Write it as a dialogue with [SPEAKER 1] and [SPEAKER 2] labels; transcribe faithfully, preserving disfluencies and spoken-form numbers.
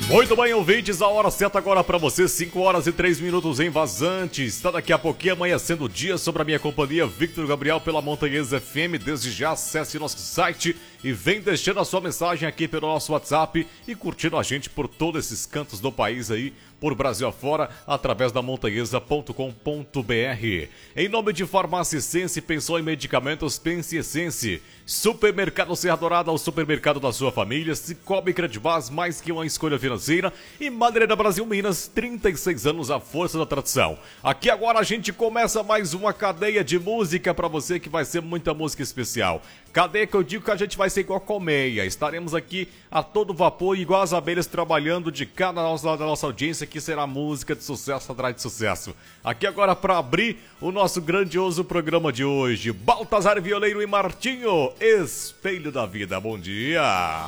[SPEAKER 1] Muito bem, ouvintes, a hora certa agora para você, cinco horas e três minutos em Vazante. Está daqui a pouquinho amanhecendo o dia sobre a minha companhia, Victor Gabriel, pela Montanhesa F M. Desde já, acesse nosso site e vem deixando a sua mensagem aqui pelo nosso WhatsApp e curtindo a gente por todos esses cantos do país aí, por Brasil afora, através da montanhesa ponto com ponto br. Em nome de Farmácia Essence, pensou em medicamentos, pense Essence. Supermercado Serra Dourada, o supermercado da sua família. Cicobi Credibas, mais que uma escolha financeira. E Madeireira Brasil Minas, trinta e seis anos, a força da tradição. Aqui agora a gente começa mais uma cadeia de música para você, que vai ser muita música especial. Cadeia que eu digo que a gente vai ser igual a colmeia. Estaremos aqui a todo vapor, igual as abelhas, trabalhando de cada nossa, da nossa audiência, que será música de sucesso atrás de sucesso. Aqui agora para abrir o nosso grandioso programa de hoje, Baltazar Violeiro e Martinho, Espelho da Vida. Bom dia!